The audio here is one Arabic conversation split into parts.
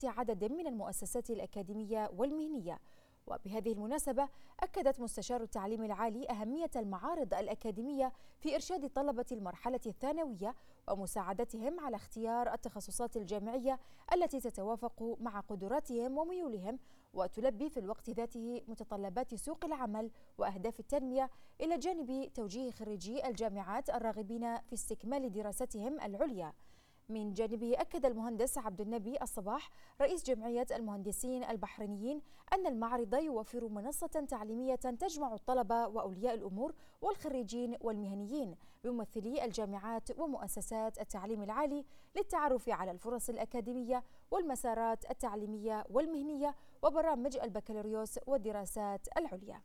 عدد من المؤسسات الأكاديمية والمهنية. وبهذه المناسبة أكدت مستشار التعليم العالي أهمية المعارض الأكاديمية في إرشاد طلبة المرحلة الثانوية ومساعدتهم على اختيار التخصصات الجامعية التي تتوافق مع قدراتهم وميولهم وتلبي في الوقت ذاته متطلبات سوق العمل وأهداف التنمية، إلى جانب توجيه خريجي الجامعات الراغبين في استكمال دراستهم العليا. من جانبه أكد المهندس عبد النبي الصباح رئيس جمعية المهندسين البحرينيين أن المعرض يوفر منصة تعليمية تجمع الطلبة وأولياء الأمور والخريجين والمهنيين بممثلي الجامعات ومؤسسات التعليم العالي للتعرف على الفرص الأكاديمية والمسارات التعليمية والمهنية وبرامج البكالوريوس والدراسات العليا.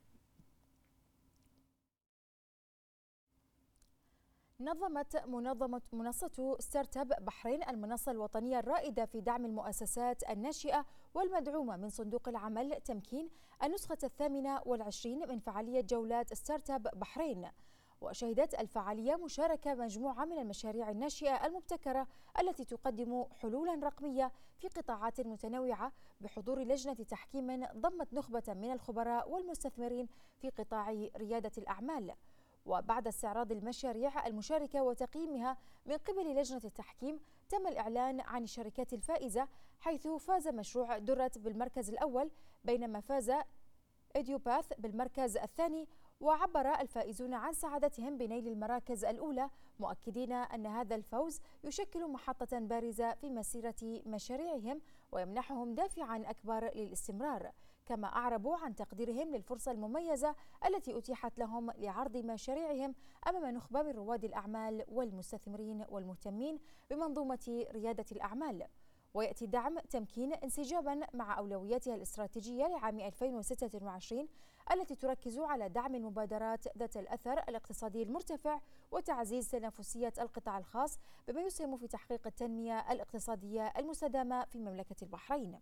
نظمت منصة ستارت اب بحرين المنصة الوطنية الرائدة في دعم المؤسسات الناشئة والمدعومة من صندوق العمل تمكين النسخة 28 من فعالية جولات ستارت اب بحرين. وشهدت الفعالية مشاركة مجموعة من المشاريع الناشئة المبتكرة التي تقدم حلولا رقمية في قطاعات متنوعة بحضور لجنة تحكيم ضمت نخبة من الخبراء والمستثمرين في قطاع ريادة الأعمال. وبعد استعراض المشاريع المشاركة وتقييمها من قبل لجنة التحكيم تم الإعلان عن الشركات الفائزة، حيث فاز مشروع درة بالمركز الأول، بينما فاز إديوباث بالمركز الثاني. وعبر الفائزون عن سعادتهم بنيل المراكز الأولى، مؤكدين أن هذا الفوز يشكل محطة بارزة في مسيرة مشاريعهم ويمنحهم دافعا أكبر للاستمرار، كما أعربوا عن تقديرهم للفرصة المميزة التي أتيحت لهم لعرض مشاريعهم أمام نخبة من رواد الأعمال والمستثمرين والمهتمين بمنظومة ريادة الأعمال. ويأتي دعم تمكين انسجاما مع أولوياتها الاستراتيجية لعام 2026 التي تركز على دعم المبادرات ذات الأثر الاقتصادي المرتفع وتعزيز تنافسية القطاع الخاص، بما يسهم في تحقيق التنمية الاقتصادية المستدامة في مملكة البحرين.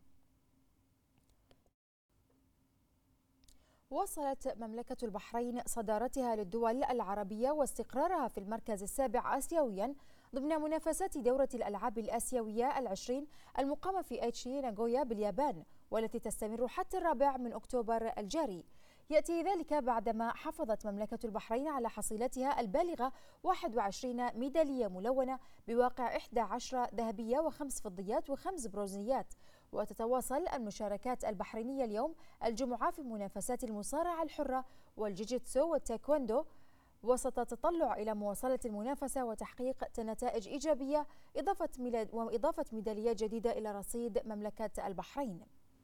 وصلت مملكة البحرين صدارتها للدول العربية واستقرارها في المركز السابع آسيويا ضمن منافسات دورة الألعاب الآسيوية العشرين المقامة في ايتشي ناغويا باليابان، والتي تستمر حتى 4 من أكتوبر الجاري. يأتي ذلك بعدما حافظت مملكة البحرين على حصيلتها البالغة 21 ميدالية ملونة بواقع 11 ذهبية و5 فضيات و5 برونزيات. وتتواصل المشاركات البحرينية اليوم الجمعة في منافسات المصارعة الحرة والجيجيتسو والتايكوندو، وسط تطلع إلى مواصلة المنافسة وتحقيق نتائج إيجابية وإضافة ميداليات جديدة إلى رصيد مملكة البحرين.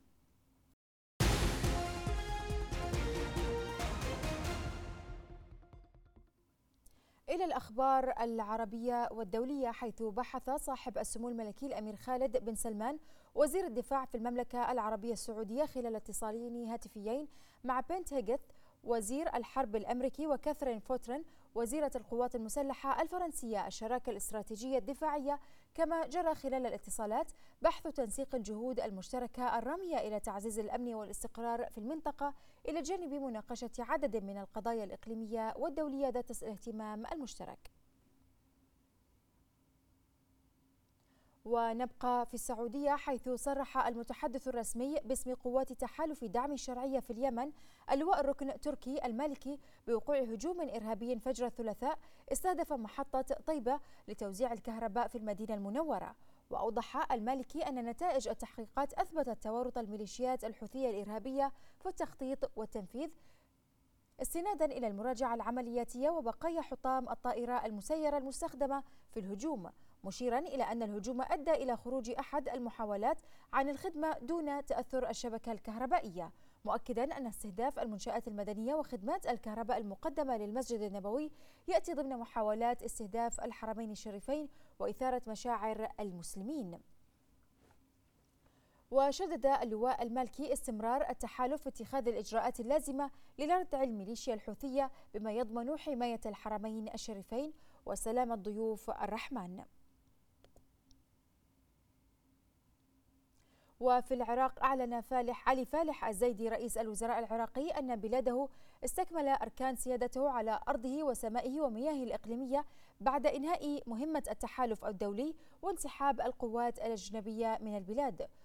إلى الأخبار العربية والدولية، حيث بحث صاحب السمو الملكي الأمير خالد بن سلمان وزير الدفاع في المملكة العربية السعودية خلال اتصالين هاتفيين مع بنت هيغث وزير الحرب الأمريكي وكاثرين فوترن وزيرة القوات المسلحة الفرنسية الشراكة الاستراتيجية الدفاعية. كما جرى خلال الاتصالات بحث تنسيق الجهود المشتركة الرامية إلى تعزيز الأمن والاستقرار في المنطقة، إلى جانب مناقشة عدد من القضايا الإقليمية والدولية ذات الاهتمام المشترك. ونبقى في السعودية، حيث صرح المتحدث الرسمي باسم قوات تحالف دعم الشرعية في اليمن اللواء الركن تركي المالكي بوقوع هجوم إرهابي فجر الثلاثاء استهدف محطة طيبة لتوزيع الكهرباء في المدينة المنورة. وأوضح المالكي أن نتائج التحقيقات أثبتت تورط الميليشيات الحوثية الإرهابية في التخطيط والتنفيذ، استنادا إلى المراجعة العملياتية وبقايا حطام الطائرة المسيرة المستخدمة في الهجوم، مشيرا إلى أن الهجوم أدى إلى خروج أحد المحاولات عن الخدمة دون تأثر الشبكة الكهربائية، مؤكدا أن استهداف المنشآت المدنية وخدمات الكهرباء المقدمة للمسجد النبوي يأتي ضمن محاولات استهداف الحرمين الشريفين وإثارة مشاعر المسلمين. وشدد اللواء المالكي استمرار التحالف في اتخاذ الإجراءات اللازمة لردع الميليشيا الحوثية بما يضمن حماية الحرمين الشريفين وسلامة ضيوف الرحمن. وفي العراق، أعلن علي فالح الزيدي رئيس الوزراء العراقي أن بلاده استكمل أركان سيادته على أرضه وسمائه ومياهه الإقليمية بعد إنهاء مهمة التحالف الدولي وانسحاب القوات الأجنبية من البلاد.